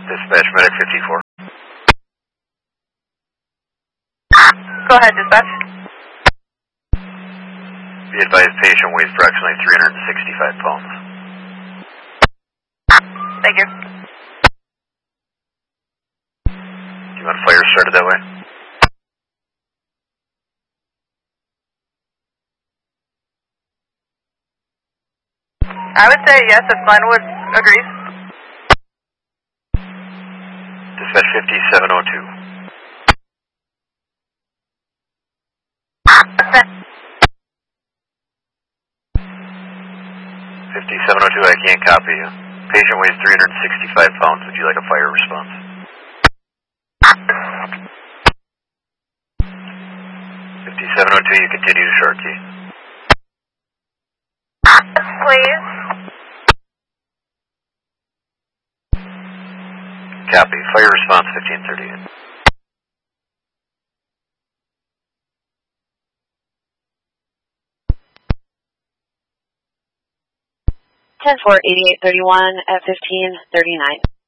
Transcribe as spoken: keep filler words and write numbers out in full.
Dispatch medic fifty-four. Go ahead, dispatch. Be advised, patient weighs approximately three hundred sixty-five pounds. Thank you. Do you want fire started that way? I would say yes if Glenwood agrees. Dispatch fifty-seven oh two. fifty-seven oh two, I can't copy you. Patient weighs three hundred sixty-five pounds. Would you like a fire response? fifty-seven oh two, you continue to short key. Please. Copy. Fire response fifteen thirty-eight. ten four eighty-eight thirty-one at fifteen thirty-nine.